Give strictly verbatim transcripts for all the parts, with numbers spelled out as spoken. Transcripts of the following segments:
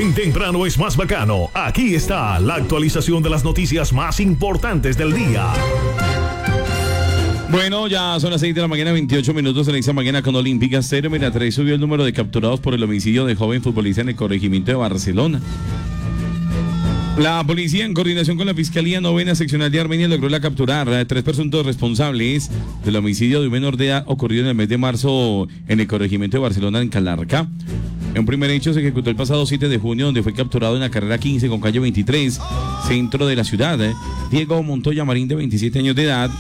En Temprano es más bacano. Aquí está la actualización de las noticias más importantes del día. Bueno, ya son las seis de la mañana, veintiocho minutos en esta mañana con Olímpica Estéreo. Mira, tres subió el número de capturados por el homicidio de joven futbolista en el corregimiento de Barcelona. La policía, en coordinación con la Fiscalía Novena Seccional de Armenia, logró la capturar a tres presuntos responsables del homicidio de un menor de edad ocurrido en el mes de marzo en el corregimiento de Barcelona, en Calarca. Un primer hecho se ejecutó el pasado siete de junio, donde fue capturado en la carrera quince con calle veintitrés, centro de la ciudad, Diego Montoya Marín, de veintisiete años de edad,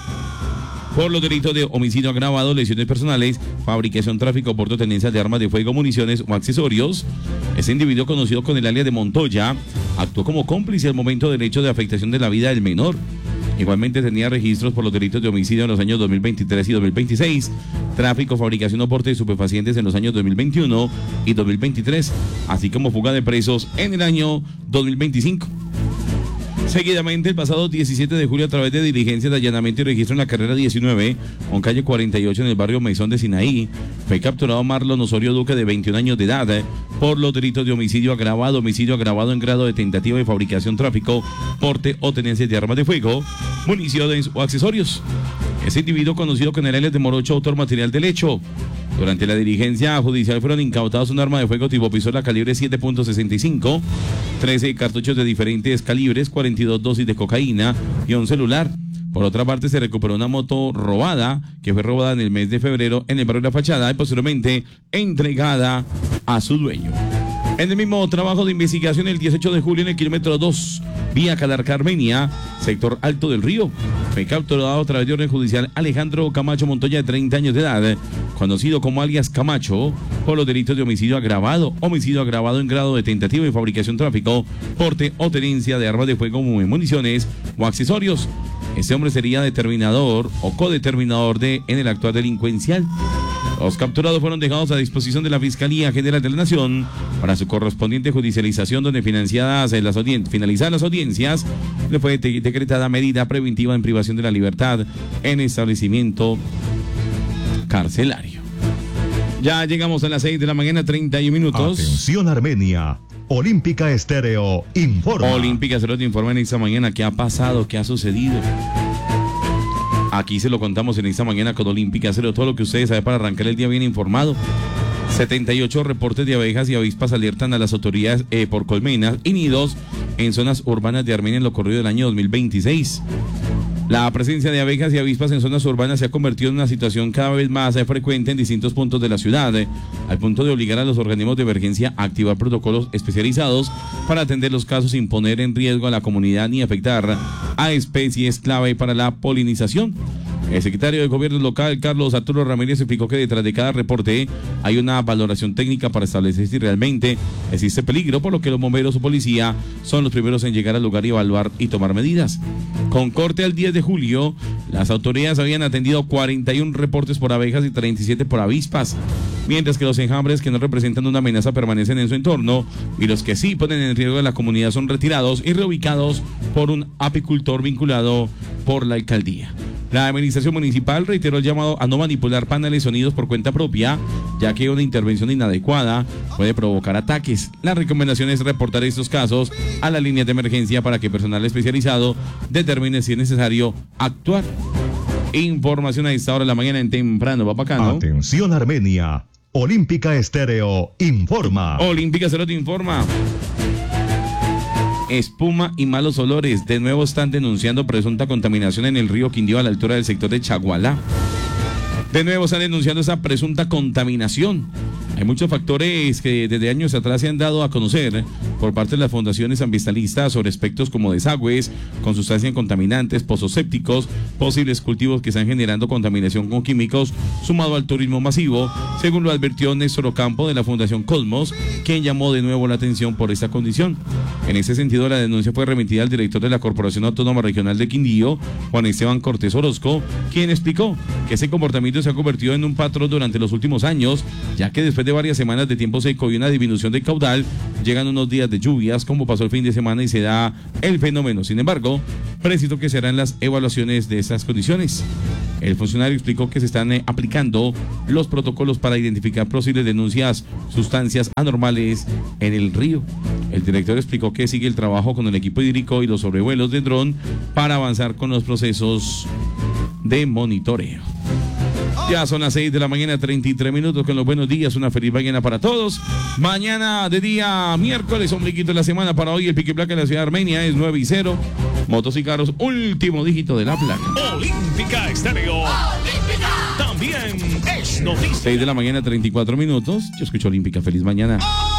por los delitos de homicidio agravado, lesiones personales, fabricación, tráfico, porte o tenencia de armas de fuego, municiones o accesorios. Este individuo, conocido con el alias de Montoya, actuó como cómplice al momento del hecho de afectación de la vida del menor. Igualmente tenía registros por los delitos de homicidio en los años dos mil veintitrés y dos mil veintiséis, tráfico, fabricación o porte de estupefacientes en los años dos mil veintiuno y dos mil veintitrés, así como fuga de presos en el año dos mil veinticinco. Seguidamente, el pasado diecisiete de julio, a través de diligencias de allanamiento y registro en la carrera diecinueve, con calle cuarenta y ocho en el barrio Mesón de Sinaí, fue capturado Marlon Osorio Duque, de veintiún años de edad, por los delitos de homicidio agravado, homicidio agravado en grado de tentativa de fabricación, tráfico, porte o tenencia de armas de fuego, municiones o accesorios. Ese individuo, conocido con el alias de Morocho, autor material del hecho. Durante la diligencia judicial fueron incautados un arma de fuego tipo pistola calibre siete punto sesenta y cinco, trece cartuchos de diferentes calibres, cuarenta y dos dosis de cocaína y un celular. Por otra parte, se recuperó una moto robada, que fue robada en el mes de febrero en el barrio de La Fachada y posteriormente entregada a su dueño. En el mismo trabajo de investigación, el dieciocho de julio, en el kilómetro dos, vía Calarca, Armenia, sector Alto del Río, fue capturado a través de orden judicial Alejandro Camacho Montoya, de treinta años de edad, conocido como alias Camacho, por los delitos de homicidio agravado, homicidio agravado en grado de tentativa de fabricación, tráfico, porte o tenencia de armas de fuego, municiones o accesorios. Este hombre sería determinador o codeterminador de en el actuar delincuencial. Los capturados fueron dejados a disposición de la Fiscalía General de la Nación para su correspondiente judicialización, donde financiadas las audien- finalizadas las audiencias, le fue de- decretada medida preventiva en privación de la libertad en establecimiento carcelario. Ya llegamos a las seis de la mañana, treinta y un minutos. Atención, Armenia. Olímpica Estéreo informa. Olímpica Estéreo te informa en esta mañana qué ha pasado, qué ha sucedido. Aquí se lo contamos en esta mañana con Olímpica Estéreo, todo lo que ustedes saben para arrancar el día bien informado. setenta y ocho reportes de abejas y avispas alertan a las autoridades eh, por colmenas y nidos en zonas urbanas de Armenia en lo corrido del año dos mil veintiséis. La presencia de abejas y avispas en zonas urbanas se ha convertido en una situación cada vez más eh, frecuente en distintos puntos de la ciudad, eh, al punto de obligar a los organismos de emergencia a activar protocolos especializados para atender los casos sin poner en riesgo a la comunidad ni afectar a especies clave para la polinización. El secretario de Gobierno local, Carlos Arturo Ramírez, explicó que detrás de cada reporte hay una valoración técnica para establecer si realmente existe peligro, por lo que los bomberos o policía son los primeros en llegar al lugar y evaluar y tomar medidas. Con corte al diez de julio, las autoridades habían atendido cuarenta y uno reportes por abejas y treinta y siete por avispas, mientras que los enjambres que no representan una amenaza permanecen en su entorno y los que sí ponen en riesgo a la comunidad son retirados y reubicados por un apicultor vinculado por la alcaldía. La administración municipal reiteró el llamado a no manipular paneles sonidos por cuenta propia, ya que una intervención inadecuada puede provocar ataques. La recomendación es reportar estos casos a las líneas de emergencia para que personal especializado determine si es necesario actuar. Información a esta hora de la mañana en Temprano, va bacano. Atención, Armenia. Olímpica Estéreo informa. Olímpica Estéreo te informa. Espuma y malos olores. De nuevo están denunciando presunta contaminación en el río Quindío a la altura del sector de Chagualá. De nuevo están denunciando esa presunta contaminación. Hay muchos factores que desde años atrás se han dado a conocer por parte de las fundaciones ambientalistas sobre aspectos como desagües con sustancias contaminantes, pozos sépticos, posibles cultivos que están generando contaminación con químicos, sumado al turismo masivo, según lo advirtió Néstor Ocampo de la Fundación Cosmos, quien llamó de nuevo la atención por esta condición. En ese sentido, la denuncia fue remitida al director de la Corporación Autónoma Regional de Quindío, Juan Esteban Cortés Orozco, quien explicó que ese comportamiento se ha convertido en un patrón durante los últimos años, ya que después de varias semanas de tiempo seco y una disminución de caudal, llegan unos días de lluvias, como pasó el fin de semana, y se da el fenómeno. Sin embargo, preciso que serán las evaluaciones de esas condiciones. El funcionario explicó que se están eh, aplicando los protocolos para identificar posibles denuncias, sustancias anormales en el río. El director explicó que sigue el trabajo con el equipo hídrico y los sobrevuelos de dron para avanzar con los procesos de monitoreo. Ya son las seis de la mañana, treinta y tres minutos con los buenos días. Una feliz mañana para todos. Mañana de día miércoles, ombliguito de la semana para hoy. El pique placa de la ciudad de Armenia es nueve y cero. Motos y carros, último dígito de la placa. Olímpica Estéreo. Olímpica. También es noticia. seis de la mañana, treinta y cuatro minutos. Yo escucho Olímpica. Feliz mañana.